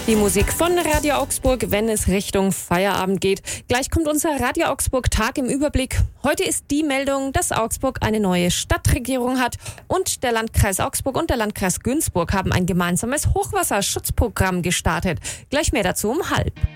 Die Musik von Radio Augsburg, wenn es Richtung Feierabend geht. Gleich kommt unser Radio Augsburg Tag im Überblick. Heute ist die Meldung, dass Augsburg eine neue Stadtregierung hat und der Landkreis Augsburg und der Landkreis Günzburg haben ein gemeinsames Hochwasserschutzprogramm gestartet. Gleich mehr dazu um 12:30.